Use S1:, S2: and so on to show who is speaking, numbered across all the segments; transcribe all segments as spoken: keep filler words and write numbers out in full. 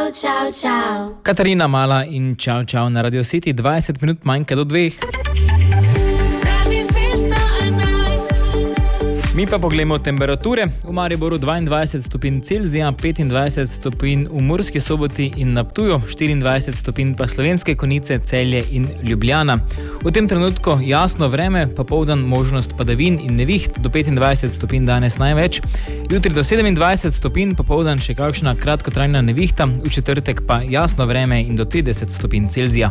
S1: Čau, čau, čau.
S2: Katarina Mala in čau, čau na Radio City, dvajset minut manjka do dveh. Mi pa pogledamo temperature. V Mariboru dvaindvajset stopinj Celzija, petindvajset stopinj v Murski Soboti in na Ptuju, štiriindvajset stopinj pa Slovenske Konjice, Celje in Ljubljana. V tem trenutku jasno vreme, popoldan možnost padavin in neviht, do petindvajset stopinj danes največ. Jutri do sedemindvajset stopinj, popoldan še kakšna kratkotrajna nevihta, v četrtek pa jasno vreme in do trideset stopinj Celzija.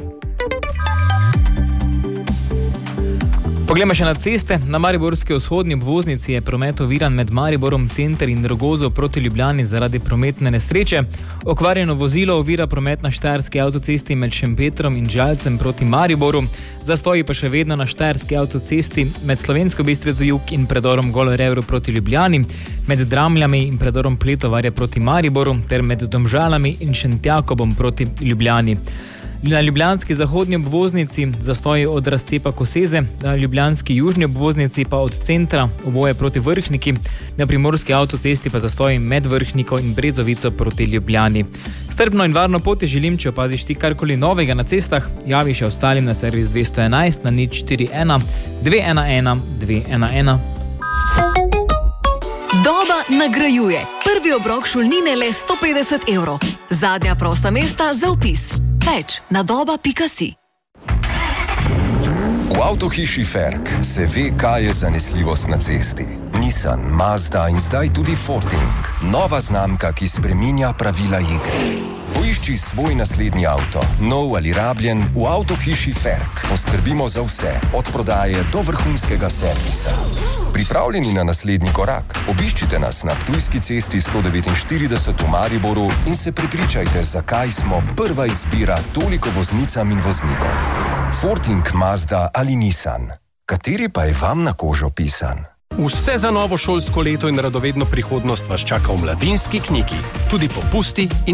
S2: Poglejmo še na ceste. Na mariborski vzhodni obvoznici je promet oviran med Mariborom center in Rogozo proti Ljubljani zaradi prometne nesreče. Okvarjeno vozilo ovira promet na štajerski avtocesti med Šempetrom in Žalcem proti Mariboru. Zastoji pa še vedno na štajerski avtocesti med Slovensko Bistrico jug in predorom Golo Revru proti Ljubljani, med Dramljami in predorom Pletovarja proti Mariboru ter med Domžalami in Šentjakobom proti Ljubljani. Na ljubljanski zahodnji obvoznici zastoji od razcepa Koseze, na ljubljanski južni obvoznici pa od centra oboje proti Vrhniki, na primorski avtocesti pa zastoji med Vrhniko in Brezovico proti Ljubljani. Strpno in varno pot ti želim, če opaziš ti karkoli novega na cestah, javi še ostalim na servis dvesto enajst na nič štiri ena dve ena ena dve ena ena.
S3: Doba nagrajuje. Prvi obrok šolnine le sto petdeset evrov. Zadnja prosta mesta za vpis. Več na doba pika si.
S4: V avtohiši Ferk se ve, kaj je zanesljivost na cesti. Nissan, Mazda in zdaj tudi Forting. Nova znamka, ki spreminja pravila igre. Poišči svoj naslednji avto, nov ali rabljen, v avtohiši Ferk. Poskrbimo za vse, od prodaje do vrhunskega servisa. Pripravljeni na naslednji korak? Obiščite nas na Ptujski cesti sto devetinštirideset v Mariboru in se prepričajte, zakaj smo prva izbira toliko voznicam in voznikom. Forting, Mazda ali Nissan. Kateri pa je vam na kožo pisan?
S5: Vse za novo šolsko leto in radovedno prihodnost vas čaka v Mladinski knjigi. Tudi popusti in